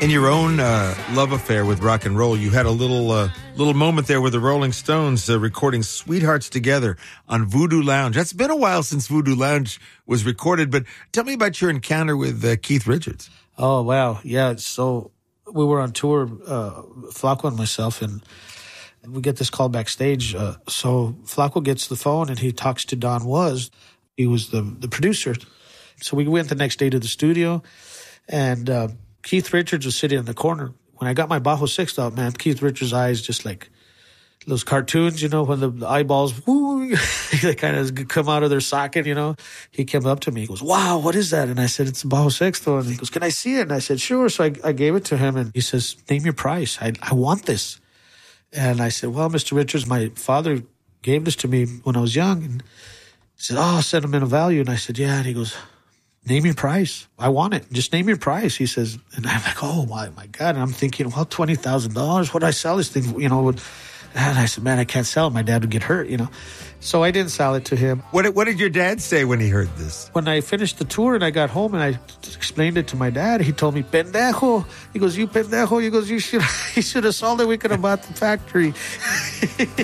In your own love affair with rock and roll, you had a little moment there with the Rolling Stones recording Sweethearts Together on Voodoo Lounge. That's been a while since Voodoo Lounge was recorded, but tell me about your encounter with Keith Richards. Oh, wow. Yeah, so we were on tour, Flaco and myself, and we get this call backstage. So Flaco gets the phone, and he talks to Don Was. He was the producer. So we went the next day to the studio, and Keith Richards was sitting in the corner. When I got my Bajo Sixth out, man, Keith Richards' eyes just like those cartoons, when the eyeballs, woo, they kind of come out of their socket, He came up to me. He goes, wow, what is that? And I said, it's the Bajo Sixto. And he goes, can I see it? And I said, sure. So I gave it to him, and he says, name your price. I want this. And I said, well, Mr. Richards, my father gave this to me when I was young. And he said, oh, sentimental value. And I said, yeah. And he goes, name your price. I want it. Just name your price. He says, and I'm like, oh my God. And I'm thinking, well, $20,000. What do I sell this thing? And I said, man, I can't sell it. My dad would get hurt, So I didn't sell it to him. What did your dad say when he heard this? When I finished the tour and I got home and I explained it to my dad, he told me, pendejo. He goes, you pendejo. He goes, you should have sold it. We could have bought the factory.